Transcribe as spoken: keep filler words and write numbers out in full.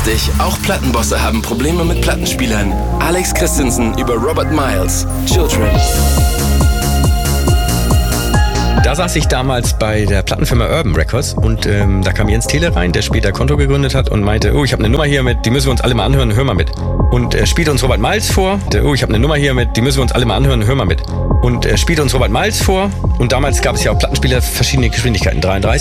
lustig, auch Plattenbosse haben Probleme mit Plattenspielern. Alex Christensen über Robert Miles, Children. Da saß ich damals bei der Plattenfirma Urban Records und ähm, da kam Jens Thiele rein, der später Konto gegründet hat und meinte, oh, ich habe eine Nummer hier mit, die müssen wir uns alle mal anhören, hör mal mit. Und er spielte uns Robert Miles vor, der, oh, ich habe eine Nummer hier mit, die müssen wir uns alle mal anhören, hör mal mit. Und er spielte uns Robert Miles vor und damals gab es ja auch Plattenspieler verschiedene Geschwindigkeiten, dreiunddreißig